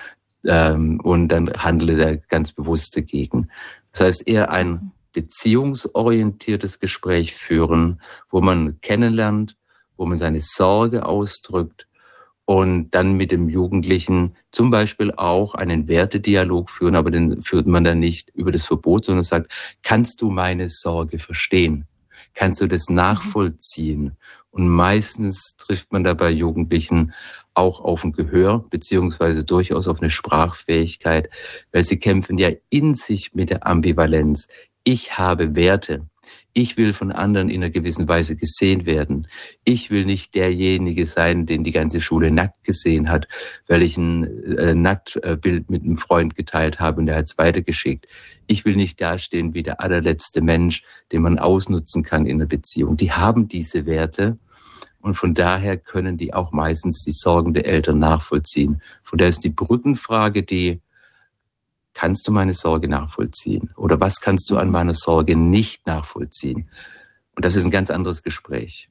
A: und dann handelt er ganz bewusst dagegen. Das heißt, eher ein beziehungsorientiertes Gespräch führen, wo man kennenlernt, wo man seine Sorge ausdrückt und dann mit dem Jugendlichen zum Beispiel auch einen Wertedialog führen, aber den führt man dann nicht über das Verbot, sondern sagt, kannst du meine Sorge verstehen? Kannst du das nachvollziehen? Und meistens trifft man da bei Jugendlichen auch auf ein Gehör, beziehungsweise durchaus auf eine Sprachfähigkeit, weil sie kämpfen ja in sich mit der Ambivalenz. Ich habe Werte. Ich will von anderen in einer gewissen Weise gesehen werden. Ich will nicht derjenige sein, den die ganze Schule nackt gesehen hat, weil ich ein äh, Nacktbild mit einem Freund geteilt habe und der hat es weitergeschickt. Ich will nicht dastehen wie der allerletzte Mensch, den man ausnutzen kann in einer Beziehung. Die haben diese Werte und von daher können die auch meistens die Sorgen der Eltern nachvollziehen. Von daher ist die Brückenfrage die, kannst du meine Sorge nachvollziehen? Oder was kannst du an meiner Sorge nicht nachvollziehen? Und das ist ein ganz anderes Gespräch.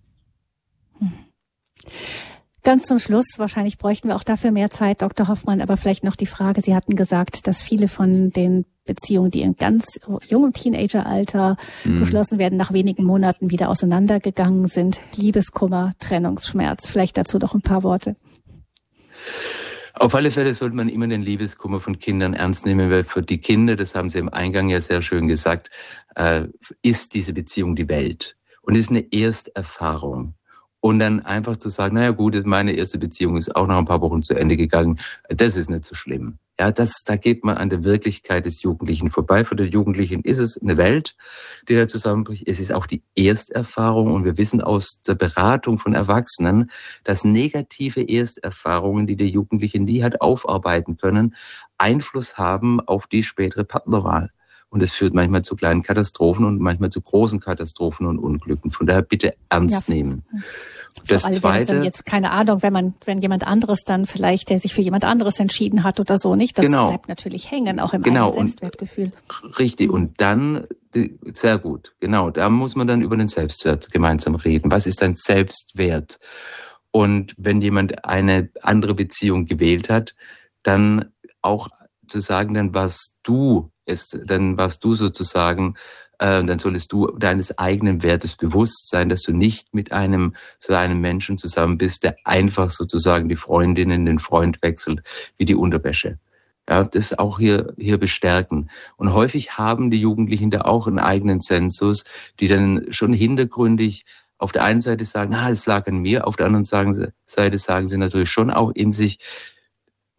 B: Ganz zum Schluss, wahrscheinlich bräuchten wir auch dafür mehr Zeit, Doktor Hoffmann, aber vielleicht noch die Frage, Sie hatten gesagt, dass viele von den Beziehungen, die in ganz jungem Teenageralter mhm. geschlossen werden, nach wenigen Monaten wieder auseinandergegangen sind. Liebeskummer, Trennungsschmerz, vielleicht dazu noch ein paar Worte.
A: Auf alle Fälle sollte man immer den Liebeskummer von Kindern ernst nehmen, weil für die Kinder, das haben Sie im Eingang ja sehr schön gesagt, äh, ist diese Beziehung die Welt und ist eine Ersterfahrung. Und dann einfach zu sagen, naja gut, meine erste Beziehung ist auch nach ein paar Wochen zu Ende gegangen, das ist nicht so schlimm. Ja, das, da geht man an der Wirklichkeit des Jugendlichen vorbei. Für den Jugendlichen ist es eine Welt, die da zusammenbricht. Es ist auch die Ersterfahrung und wir wissen aus der Beratung von Erwachsenen, dass negative Ersterfahrungen, die der Jugendliche nie hat aufarbeiten können, Einfluss haben auf die spätere Partnerwahl. Und es führt manchmal zu kleinen Katastrophen und manchmal zu großen Katastrophen und Unglücken. Von daher bitte ernst ja, nehmen.
B: Das Vor allem Zweite, dann jetzt keine Ahnung, wenn man, wenn jemand anderes dann vielleicht, der sich für jemand anderes entschieden hat oder so, nicht? Das genau. bleibt natürlich hängen, auch im genau. eigenen Selbstwertgefühl.
A: Und, richtig. Und dann, sehr gut, genau, da muss man dann über den Selbstwert gemeinsam reden. Was ist dein Selbstwert? Und wenn jemand eine andere Beziehung gewählt hat, dann auch zu sagen, dann warst du ist, dann warst du sozusagen, äh, dann solltest du deines eigenen Wertes bewusst sein, dass du nicht mit einem so einem Menschen zusammen bist, der einfach sozusagen die Freundinnen, den Freund wechselt, wie die Unterwäsche. Ja, das auch hier, hier bestärken. Und häufig haben die Jugendlichen da auch einen eigenen Sensus, die dann schon hintergründig auf der einen Seite sagen, ah, es lag an mir, auf der anderen Seite sagen sie natürlich schon auch in sich,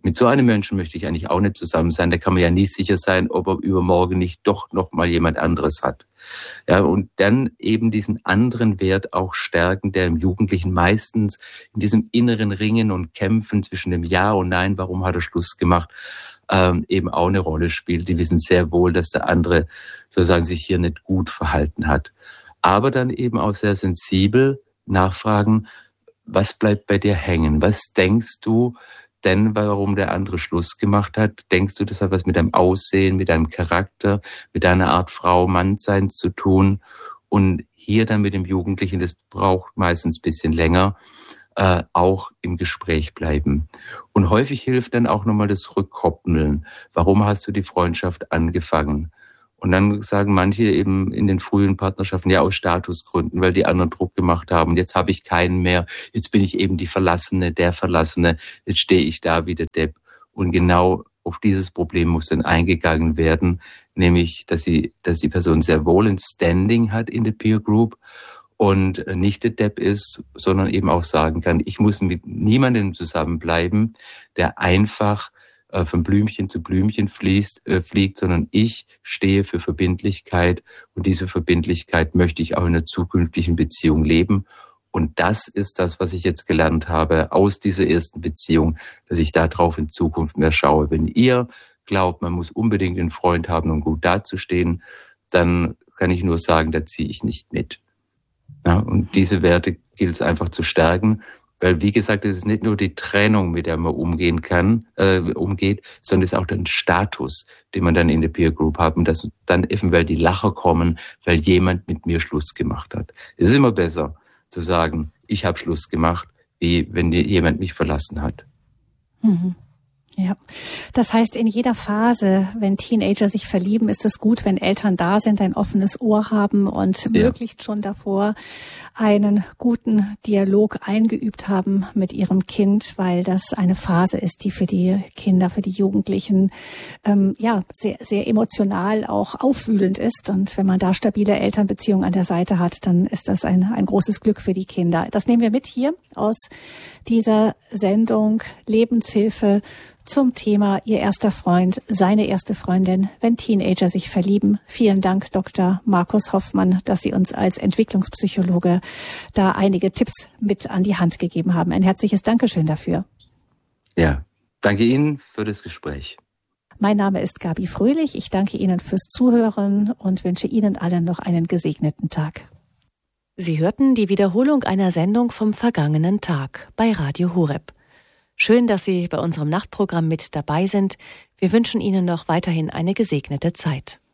A: Mit so einem Menschen möchte ich eigentlich auch nicht zusammen sein. Da kann man ja nie sicher sein, ob er übermorgen nicht doch noch mal jemand anderes hat. Ja, und dann eben diesen anderen Wert auch stärken, der im Jugendlichen meistens in diesem inneren Ringen und Kämpfen zwischen dem Ja und Nein, warum hat er Schluss gemacht, ähm, eben auch eine Rolle spielt. Die wissen sehr wohl, dass der andere sozusagen sich hier nicht gut verhalten hat. Aber dann eben auch sehr sensibel nachfragen, was bleibt bei dir hängen? Was denkst du denn, warum der andere Schluss gemacht hat? Denkst du, das hat was mit deinem Aussehen, mit deinem Charakter, mit deiner Art Frau, Mann sein zu tun? Und hier dann mit dem Jugendlichen, das braucht meistens ein bisschen länger, äh, auch im Gespräch bleiben. Und häufig hilft dann auch nochmal das Rückkoppeln. Warum hast du die Freundschaft angefangen? Und dann sagen manche eben in den frühen Partnerschaften, ja, aus Statusgründen, weil die anderen Druck gemacht haben. Jetzt habe ich keinen mehr. Jetzt bin ich eben die Verlassene, der Verlassene. Jetzt stehe ich da wie der Depp. Und genau auf dieses Problem muss dann eingegangen werden, nämlich, dass sie, dass die Person sehr wohl ein Standing hat in der Peer Group und nicht der Depp ist, sondern eben auch sagen kann, ich muss mit niemandem zusammenbleiben, der einfach von Blümchen zu Blümchen fließt, äh, fliegt, sondern ich stehe für Verbindlichkeit und diese Verbindlichkeit möchte ich auch in einer zukünftigen Beziehung leben. Und das ist das, was ich jetzt gelernt habe aus dieser ersten Beziehung, dass ich darauf in Zukunft mehr schaue. Wenn ihr glaubt, man muss unbedingt einen Freund haben, um gut dazustehen, dann kann ich nur sagen, da ziehe ich nicht mit. Ja, und diese Werte gilt es einfach zu stärken. Weil, wie gesagt, es ist nicht nur die Trennung, mit der man umgehen kann, äh, umgeht, sondern es ist auch der Status, den man dann in der Peer Group hat und dass dann eventuell die Lacher kommen, weil jemand mit mir Schluss gemacht hat. Es ist immer besser zu sagen, ich habe Schluss gemacht, wie wenn jemand mich verlassen hat.
B: Mhm. Ja, das heißt, in jeder Phase, wenn Teenager sich verlieben, ist es gut, wenn Eltern da sind, ein offenes Ohr haben und ja. möglichst schon davor einen guten Dialog eingeübt haben mit ihrem Kind, weil das eine Phase ist, die für die Kinder, für die Jugendlichen ähm, ja sehr, sehr emotional auch aufwühlend ist. Und wenn man da stabile Elternbeziehungen an der Seite hat, dann ist das ein, ein großes Glück für die Kinder. Das nehmen wir mit hier aus dieser Sendung Lebenshilfe zum Thema Ihr erster Freund, seine erste Freundin, wenn Teenager sich verlieben. Vielen Dank, Doktor Markus Hoffmann, dass Sie uns als Entwicklungspsychologe da einige Tipps mit an die Hand gegeben haben. Ein herzliches Dankeschön dafür.
A: Ja, danke Ihnen für das Gespräch.
B: Mein Name ist Gabi Fröhlich. Ich danke Ihnen fürs Zuhören und wünsche Ihnen allen noch einen gesegneten Tag.
D: Sie hörten die Wiederholung einer Sendung vom vergangenen Tag bei Radio Horeb. Schön, dass Sie bei unserem Nachtprogramm mit dabei sind. Wir wünschen Ihnen noch weiterhin eine gesegnete Zeit.